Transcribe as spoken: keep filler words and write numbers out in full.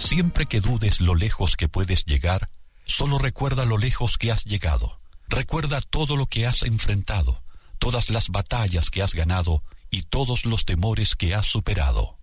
Siempre que dudes lo lejos que puedes llegar, solo recuerda lo lejos que has llegado. Recuerda todo lo que has enfrentado, todas las batallas que has ganado y todos los temores que has superado.